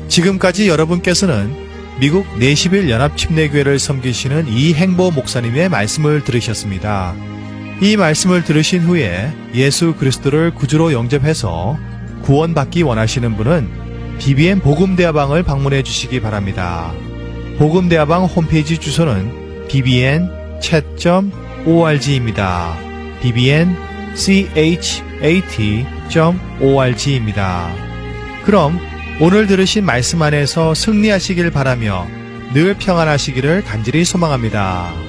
지금까지 여러분께서는 미국 내시빌 연합침례교회를 섬기시는 이행보 목사님의 말씀을 들으셨습니다. 이 말씀을 들으신 후에 예수 그리스도를 구주로 영접해서 구원받기 원하시는 분은 BBN 복음대화방을 방문해 주시기 바랍니다. 복음대화방 홈페이지 주소는 bbnchat.org입니다. bbnchat.org입니다. 그럼 오늘 들으신 말씀 안에서 승리하시길 바라며 늘 평안하시기를 간절히 소망합니다.